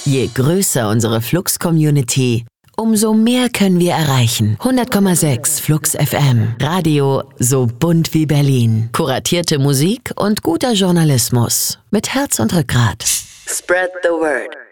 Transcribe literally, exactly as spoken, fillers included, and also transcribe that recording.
Je größer unsere Flux-Community, umso mehr können wir erreichen. hundert Komma sechs Flux F M. Radio so bunt wie Berlin. Kuratierte Musik und guter Journalismus. Mit Herz und Rückgrat. Spread the word.